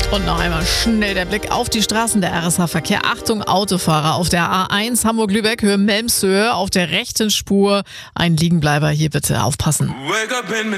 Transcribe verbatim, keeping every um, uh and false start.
Und noch einmal schnell der Blick auf die Straßen der R S H-Verkehr. Achtung, Autofahrer auf der A eins Hamburg-Lübeck, Höhe Melmshöhe auf der rechten Spur. Ein Liegenbleiber, hier bitte aufpassen.